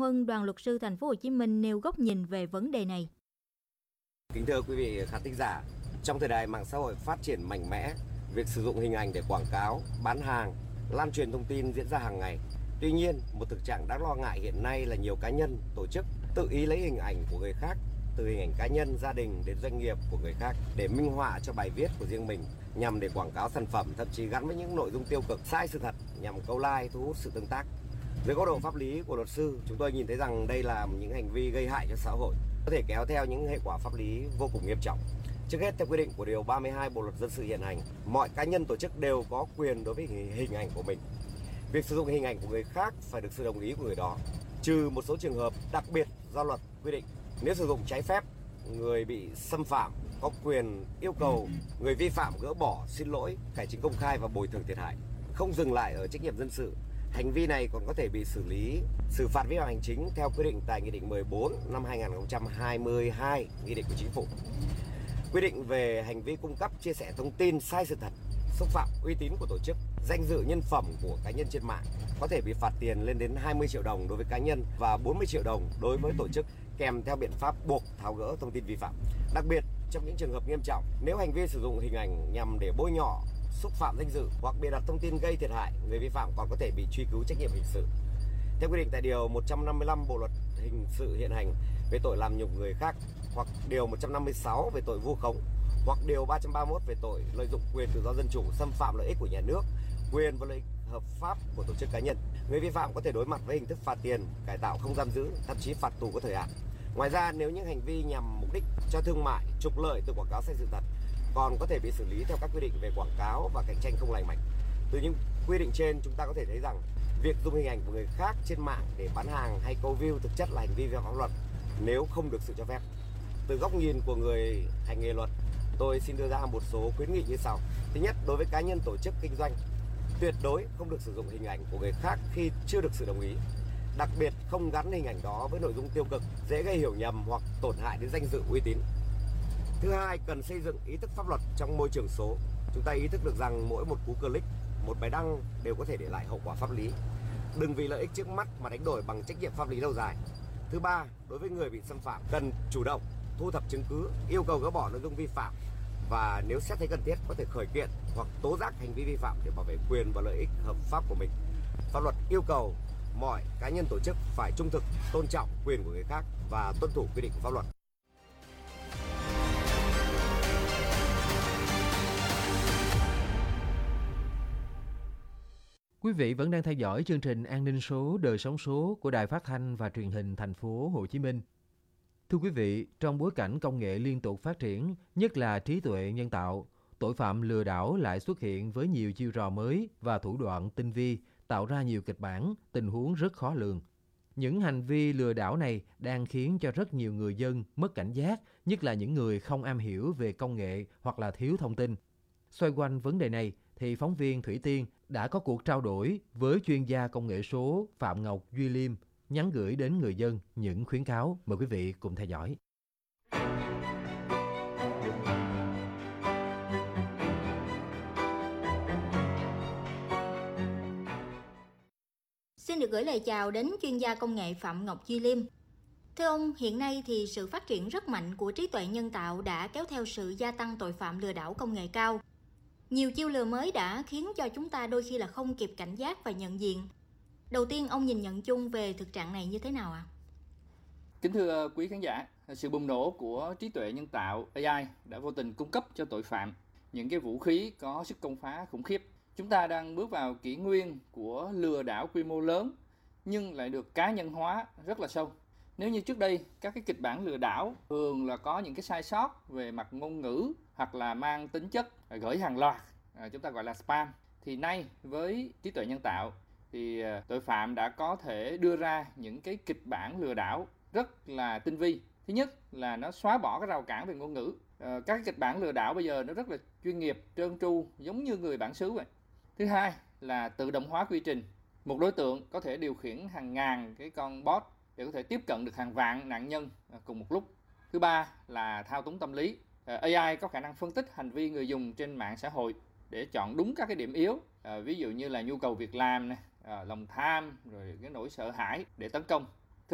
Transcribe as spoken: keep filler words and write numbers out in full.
Huân, Đoàn luật sư Thành phố Hồ Chí Minh nêu góc nhìn về vấn đề này. Kính thưa quý vị khán thính giả, trong thời đại mạng xã hội phát triển mạnh mẽ, việc sử dụng hình ảnh để quảng cáo, bán hàng, lan truyền thông tin diễn ra hàng ngày. Tuy nhiên, một thực trạng đáng lo ngại hiện nay là nhiều cá nhân, tổ chức tự ý lấy hình ảnh của người khác, từ hình ảnh cá nhân, gia đình đến doanh nghiệp của người khác để minh họa cho bài viết của riêng mình, nhằm để quảng cáo sản phẩm, thậm chí gắn với những nội dung tiêu cực, sai sự thật nhằm câu like, thu hút sự tương tác. Dưới góc độ pháp lý của luật sư, chúng tôi nhìn thấy rằng đây là những hành vi gây hại cho xã hội, có thể kéo theo những hệ quả pháp lý vô cùng nghiêm trọng. Trước hết, theo quy định của điều ba mươi hai Bộ luật dân sự hiện hành, mọi cá nhân tổ chức đều có quyền đối với hình ảnh của mình. Việc sử dụng hình ảnh của người khác phải được sự đồng ý của người đó, trừ một số trường hợp đặc biệt do luật quy định. Nếu sử dụng trái phép, người bị xâm phạm có quyền yêu cầu người vi phạm gỡ bỏ, xin lỗi, cải chính công khai và bồi thường thiệt hại. Không dừng lại ở trách nhiệm dân sự, hành vi này còn có thể bị xử lý, xử phạt vi phạm hành chính theo quy định tại Nghị định mười bốn năm hai nghìn không trăm hai mươi hai, Nghị định của Chính phủ. Quy định về hành vi cung cấp, chia sẻ thông tin sai sự thật, xúc phạm uy tín của tổ chức, danh dự nhân phẩm của cá nhân trên mạng, có thể bị phạt tiền lên đến hai mươi triệu đồng đối với cá nhân và bốn mươi triệu đồng đối với tổ chức, kèm theo biện pháp buộc tháo gỡ thông tin vi phạm. Đặc biệt, trong những trường hợp nghiêm trọng, nếu hành vi sử dụng hình ảnh nhằm để bôi nhọ, xúc phạm danh dự hoặc bịa đặt thông tin gây thiệt hại, người vi phạm còn có thể bị truy cứu trách nhiệm hình sự. Theo quy định tại điều một trăm năm mươi lăm Bộ luật hình sự hiện hành về tội làm nhục người khác, hoặc điều một trăm năm mươi sáu về tội vu khống, hoặc điều ba trăm ba mươi mốt về tội lợi dụng quyền tự do dân chủ, xâm phạm lợi ích của nhà nước, quyền và lợi ích hợp pháp của tổ chức cá nhân, người vi phạm có thể đối mặt với hình thức phạt tiền, cải tạo không giam giữ, thậm chí phạt tù có thời hạn. Ngoài ra, nếu những hành vi nhằm mục đích cho thương mại, trục lợi từ quảng cáo sai sự thật, còn có thể bị xử lý theo các quy định về quảng cáo và cạnh tranh không lành mạnh. Từ những quy định trên, chúng ta có thể thấy rằng việc dùng hình ảnh của người khác trên mạng để bán hàng hay câu view thực chất là hành vi vi phạm pháp luật nếu không được sự cho phép. Từ góc nhìn của người hành nghề luật, tôi xin đưa ra một số khuyến nghị như sau. Thứ nhất, đối với cá nhân, tổ chức kinh doanh, tuyệt đối không được sử dụng hình ảnh của người khác khi chưa được sự đồng ý. Đặc biệt không gắn hình ảnh đó với nội dung tiêu cực, dễ gây hiểu nhầm hoặc tổn hại đến danh dự, uy tín. Thứ hai, cần xây dựng ý thức pháp luật trong môi trường số. Chúng ta ý thức được rằng mỗi một cú click, một bài đăng đều có thể để lại hậu quả pháp lý. Đừng vì lợi ích trước mắt mà đánh đổi bằng trách nhiệm pháp lý lâu dài. Thứ ba, đối với người bị xâm phạm, cần chủ động thu thập chứng cứ, yêu cầu gỡ bỏ nội dung vi phạm và nếu xét thấy cần thiết có thể khởi kiện hoặc tố giác hành vi vi phạm để bảo vệ quyền và lợi ích hợp pháp của mình. Pháp luật yêu cầu mọi cá nhân, tổ chức phải trung thực, tôn trọng quyền của người khác và tuân thủ quy định của pháp luật. Quý vị vẫn đang theo dõi chương trình An ninh số, đời sống số của Đài Phát thanh và Truyền hình Thành phố Hồ Chí Minh. Thưa quý vị, trong bối cảnh công nghệ liên tục phát triển, nhất là trí tuệ nhân tạo, tội phạm lừa đảo lại xuất hiện với nhiều chiêu trò mới và thủ đoạn tinh vi, tạo ra nhiều kịch bản, tình huống rất khó lường. Những hành vi lừa đảo này đang khiến cho rất nhiều người dân mất cảnh giác, nhất là những người không am hiểu về công nghệ hoặc là thiếu thông tin. Xoay quanh vấn đề này, thì phóng viên Thủy Tiên đã có cuộc trao đổi với chuyên gia công nghệ số Phạm Ngọc Duy Liêm, nhắn gửi đến người dân những khuyến cáo. Mời quý vị cùng theo dõi. Xin được gửi lời chào đến chuyên gia công nghệ Phạm Ngọc Duy Liêm. Thưa ông, hiện nay thì sự phát triển rất mạnh của trí tuệ nhân tạo đã kéo theo sự gia tăng tội phạm lừa đảo công nghệ cao. Nhiều chiêu lừa mới đã khiến cho chúng ta đôi khi là không kịp cảnh giác và nhận diện. Đầu tiên, ông nhìn nhận chung về thực trạng này như thế nào ạ? À? Kính thưa quý khán giả, sự bùng nổ của trí tuệ nhân tạo A I đã vô tình cung cấp cho tội phạm những cái vũ khí có sức công phá khủng khiếp. Chúng ta đang bước vào kỷ nguyên của lừa đảo quy mô lớn nhưng lại được cá nhân hóa rất là sâu. Nếu như trước đây các cái kịch bản lừa đảo thường là có những cái sai sót về mặt ngôn ngữ hoặc là mang tính chất gửi hàng loạt, chúng ta gọi là spam, thì nay với trí tuệ nhân tạo thì tội phạm đã có thể đưa ra những cái kịch bản lừa đảo rất là tinh vi. Thứ nhất là nó xóa bỏ cái rào cản về ngôn ngữ. Các cái kịch bản lừa đảo bây giờ nó rất là chuyên nghiệp, trơn tru, giống như người bản xứ vậy. Thứ hai là tự động hóa quy trình. Một đối tượng có thể điều khiển hàng ngàn cái con bot để có thể tiếp cận được hàng vạn nạn nhân cùng một lúc. Thứ ba là thao túng tâm lý. A I có khả năng phân tích hành vi người dùng trên mạng xã hội để chọn đúng các cái điểm yếu, à, ví dụ như là nhu cầu việc làm, này, à, lòng tham, rồi cái nỗi sợ hãi để tấn công.